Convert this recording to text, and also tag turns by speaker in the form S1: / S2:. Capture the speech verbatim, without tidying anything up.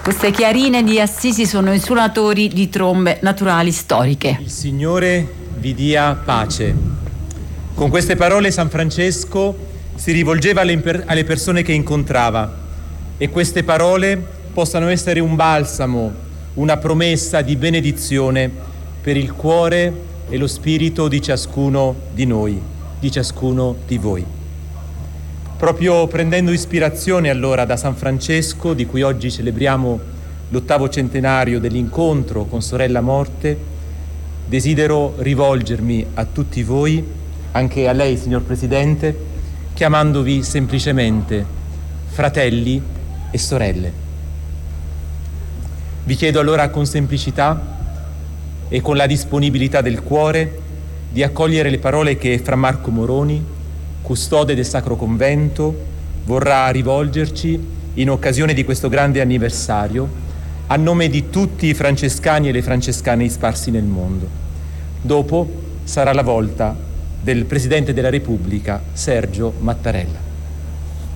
S1: Queste chiarine di Assisi sono i suonatori di trombe naturali storiche.
S2: Il Signore vi dia pace. Con queste parole San Francesco si rivolgeva alle, imper- alle persone che incontrava, e queste parole possano essere un balsamo, una promessa di benedizione per il cuore e lo spirito di ciascuno di noi, di ciascuno di voi. Proprio prendendo ispirazione allora da San Francesco, di cui oggi celebriamo l'ottavo centenario dell'incontro con Sorella Morte, desidero rivolgermi a tutti voi, anche a lei, signor Presidente, chiamandovi semplicemente fratelli e sorelle. Vi chiedo allora con semplicità e con la disponibilità del cuore di accogliere le parole che Fra Marco Moroni, custode del Sacro Convento, vorrà rivolgerci in occasione di questo grande anniversario a nome di tutti i francescani e le francescane sparsi nel mondo. Dopo sarà la volta del Presidente della Repubblica, Sergio Mattarella.